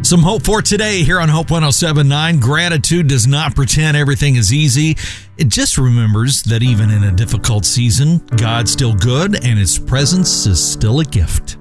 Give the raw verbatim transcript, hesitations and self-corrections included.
Some hope for today here on Hope one oh seven point nine. Gratitude does not pretend everything is easy. It just remembers that even in a difficult season, God's still good and His presence is still a gift.